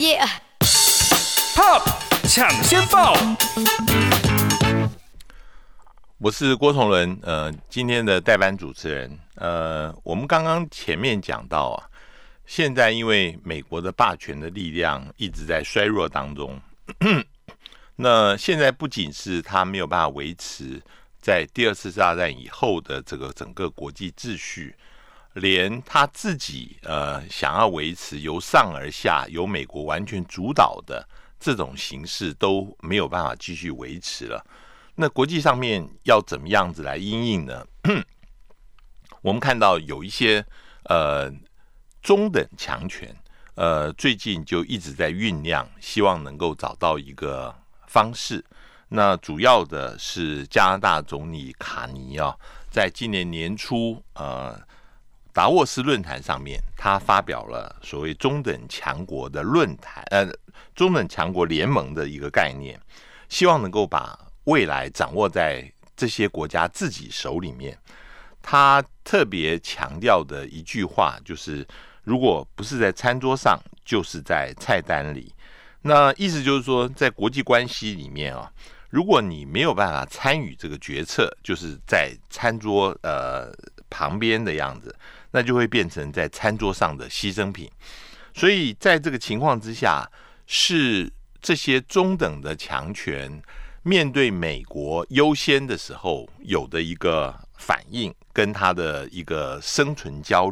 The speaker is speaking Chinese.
Yeah. Pop 抢先报， 我是郭崇伦，今天的代班主持人。我们刚刚前面讲到啊，现在因为美国的霸权的力量一直在衰弱当中，那现在不仅是他没有办法维持在第二次大战以后的这个整个国际秩序，连他自己想要维持由上而下由美国完全主导的这种形式都没有办法继续维持了。那国际上面要怎么样子来因应呢？我们看到有一些中等强权，最近就一直在酝酿，希望能够找到一个方式。那主要的是加拿大总理卡尼啊，在今年年初达沃斯论坛上面，他发表了所谓中等强国的论坛，中等强国联盟的一个概念，希望能够把未来掌握在这些国家自己手里面。他特别强调的一句话就是，如果不是在餐桌上，就是在菜单里。那意思就是说，在国际关系里面啊，如果你没有办法参与这个决策，就是在餐桌旁边的样子，那就会变成在餐桌上的牺牲品。所以在这个情况之下，是这些中等的强权面对美国优先的时候有的一个反应，跟他的一个生存焦虑。